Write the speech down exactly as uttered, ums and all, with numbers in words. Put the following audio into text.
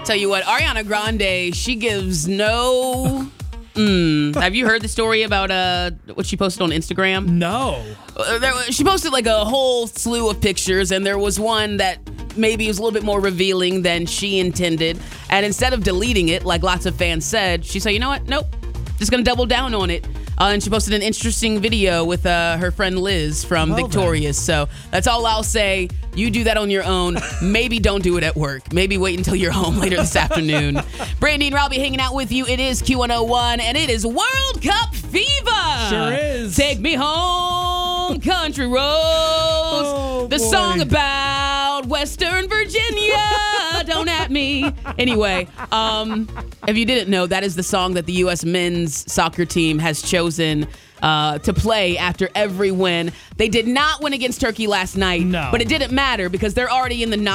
Tell you what, Ariana Grande, she gives no... Mm. Have you heard the story about uh, what she posted on Instagram? No. Uh, there, she posted like a whole slew of pictures, and there was one that maybe was a little bit more revealing than she intended. And instead of deleting it, like lots of fans said, she said, you know what? Nope. Just going to double down on it. Uh, and she posted an interesting video with uh, her friend Liz from Well Victorious. So that's all I'll say. You do that on your own. Maybe don't do it at work. Maybe wait until you're home later this afternoon. Brandy and Robbie hanging out with you. It is Q one oh one, and it is World Cup fever. Sure is. Take me home, country roads. Oh, the boy. song about Western Virginia. Don't at me. Anyway, um, if you didn't know, that is the song that the U S men's soccer team has chosen uh, to play after every win. They did not win against Turkey last night, No. but it didn't matter because they're already in the